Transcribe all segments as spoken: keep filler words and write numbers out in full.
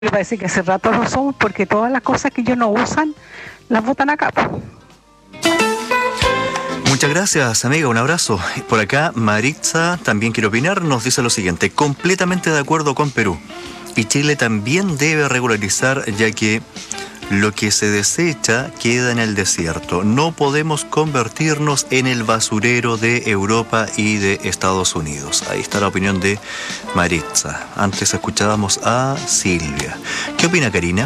Me parece que hace rato lo somos porque todas las cosas que ellos no usan las botan acá. Muchas gracias, amiga, un abrazo. Por acá, Maritza también quiere opinar, nos dice lo siguiente: completamente de acuerdo con Perú. Y Chile también debe regularizar, ya que lo que se desecha queda en el desierto. No podemos convertirnos en el basurero de Europa y de Estados Unidos. Ahí está la opinión de Maritza. Antes escuchábamos a Silvia. ¿Qué opina Karina?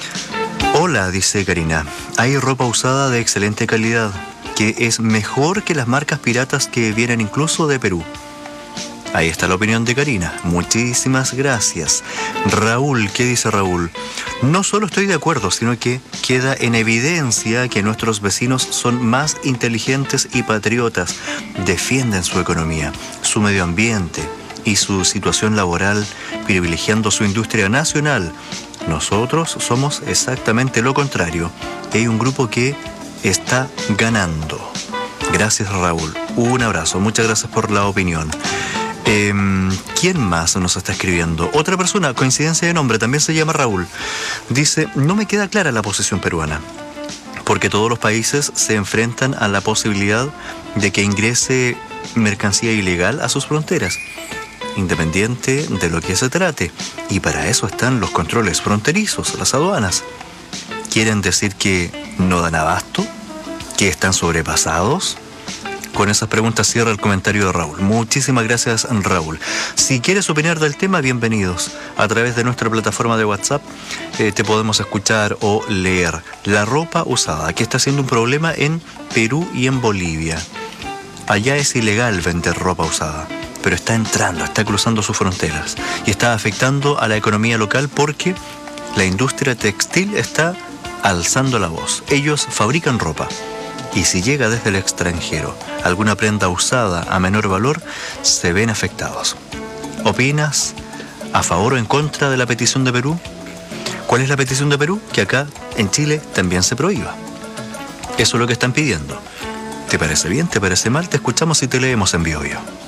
Hola, dice Karina. Hay ropa usada de excelente calidad, que es mejor que las marcas piratas que vienen incluso de Perú. Ahí está la opinión de Karina. Muchísimas gracias. Raúl, ¿qué dice Raúl? No solo estoy de acuerdo, sino que queda en evidencia que nuestros vecinos son más inteligentes y patriotas. Defienden su economía, su medio ambiente y su situación laboral, privilegiando su industria nacional. Nosotros somos exactamente lo contrario. Hay un grupo que está ganando. Gracias, Raúl. Un abrazo. Muchas gracias por la opinión. Eh, ¿Quién más nos está escribiendo? Otra persona, coincidencia de nombre, también se llama Raúl. Dice: no me queda clara la posición peruana, porque todos los países se enfrentan a la posibilidad de que ingrese mercancía ilegal a sus fronteras, independiente de lo que se trate. Y para eso están los controles fronterizos, las aduanas. ¿Quieren decir que no dan abasto? ¿Que están sobrepasados? Con esas preguntas cierra el comentario de Raúl. Muchísimas gracias, Raúl. Si quieres opinar del tema, bienvenidos. A través de nuestra plataforma de WhatsApp eh, te podemos escuchar o leer. La ropa usada, que está siendo un problema en Perú y en Bolivia. Allá es ilegal vender ropa usada, pero está entrando, está cruzando sus fronteras y está afectando a la economía local porque la industria textil está alzando la voz. Ellos fabrican ropa. Y si llega desde el extranjero alguna prenda usada a menor valor, se ven afectados. ¿Opinas a favor o en contra de la petición de Perú? ¿Cuál es la petición de Perú? Que acá, en Chile, también se prohíba. Eso es lo que están pidiendo. ¿Te parece bien? ¿Te parece mal? Te escuchamos y te leemos en Biobío.